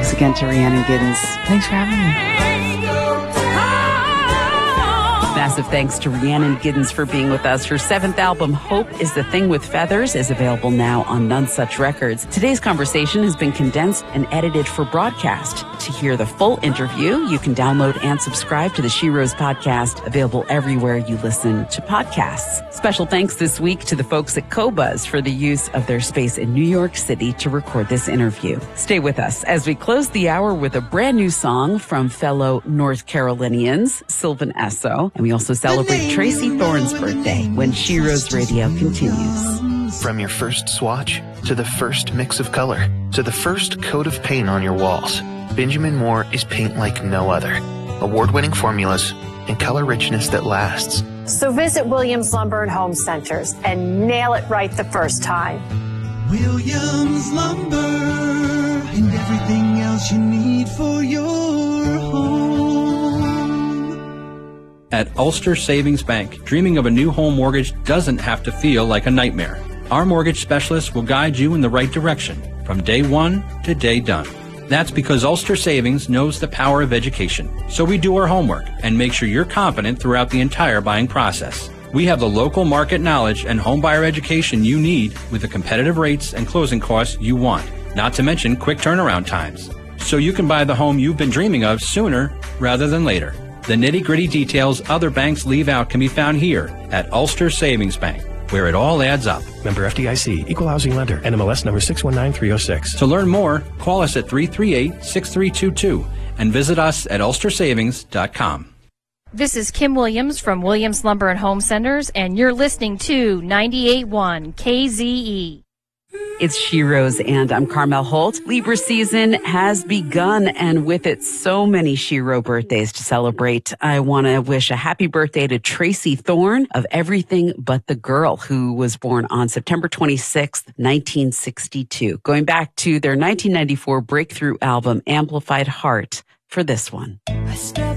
Thanks again to Rhiannon Giddens. Thanks for having me. Massive thanks to Rhiannon Giddens for being with us. Her 7th album, Hope is the Thing with Feathers, is available now on None Such Records. Today's conversation has been condensed and edited for broadcast. To hear the full interview, you can download and subscribe to the She Rose podcast, available everywhere you listen to podcasts. Special thanks this week to the folks at Qobuz for the use of their space in New York City to record this interview. Stay with us as we close the hour with a brand new song from fellow North Carolinians, Sylvan Esso, and we also celebrate Tracy Thorn's birthday when She Rose Radio continues. From your first swatch, to the first mix of color, to the first coat of paint on your walls, Benjamin Moore is paint like no other. Award-winning formulas and color richness that lasts. So visit Williams Lumber and Home Centers and nail it right the first time. Williams Lumber and everything else you need for your home. At Ulster Savings Bank, dreaming of a new home mortgage doesn't have to feel like a nightmare. Our mortgage specialists will guide you in the right direction from day one to day done. That's because Ulster Savings knows the power of education. So we do our homework and make sure you're confident throughout the entire buying process. We have the local market knowledge and home buyer education you need with the competitive rates and closing costs you want, not to mention quick turnaround times. So you can buy the home you've been dreaming of sooner rather than later. The nitty-gritty details other banks leave out can be found here at Ulster Savings Bank, where it all adds up. Member FDIC, Equal Housing Lender, NMLS number 619306. To learn more, call us at 338-6322 and visit us at ulstersavings.com. This is Kim Williams from Williams Lumber and Home Centers, and you're listening to 98.1 KZE. It's She Rose, and I'm Carmel Holt. Libra season has begun, and with it, so many Shiro birthdays to celebrate. I want to wish a happy birthday to Tracy Thorn of Everything But the Girl, who was born on September 26th, 1962. Going back to their 1994 breakthrough album, Amplified Heart, for this one.